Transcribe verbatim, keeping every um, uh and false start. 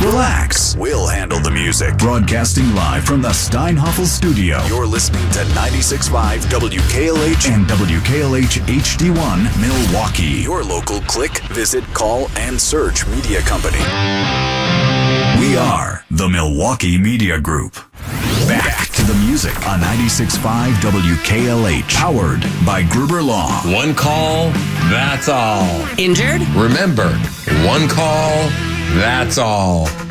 Relax. We'll handle the music. Broadcasting live from the Steinhoffel studio. You're listening to ninety-six point five W K L H and W K L H H D one Milwaukee. Your local click, visit, call, and search media company. We are the Milwaukee Media Group. Back to the music on ninety-six point five W K L H. Powered by Gruber Law. One call, that's all. Injured? Remember, one call, that's all.